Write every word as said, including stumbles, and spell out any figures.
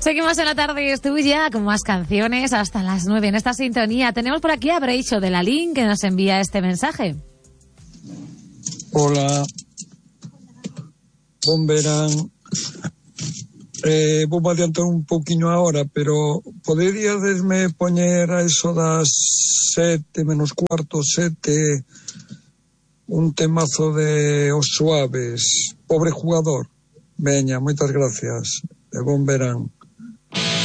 Seguimos en la tarde tuya con más canciones hasta las nueve en esta sintonía. Tenemos por aquí a Breicho de la Lin que nos envía este mensaje. Hola, bon verán. Eh, vou adiantar un poquinho ahora, pero poderíadesme poñer a eso das sete menos cuarto, sete, un temazo de Os Suaves, Pobre Jugador. Veña, moitas gracias, e bon verán.